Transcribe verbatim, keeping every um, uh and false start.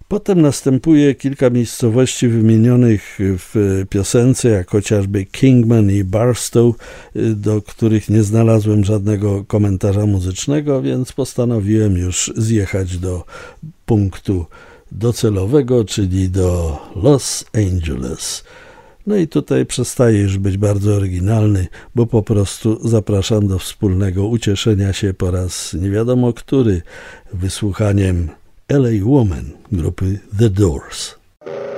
Potem następuje kilka miejscowości wymienionych w piosence, jak chociażby Kingman i Barstow, do których nie znalazłem żadnego komentarza muzycznego, więc postanowiłem już zjechać do punktu docelowego, czyli do Los Angeles. No i tutaj przestaję już być bardzo oryginalny, bo po prostu zapraszam do wspólnego ucieszenia się po raz nie wiadomo który wysłuchaniem L A Woman grupy The Doors.